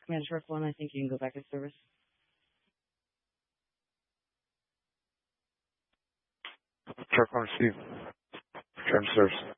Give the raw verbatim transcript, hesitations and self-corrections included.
Command Sheriff one, I think you can go back to service. Truck one, Steve. Return to service.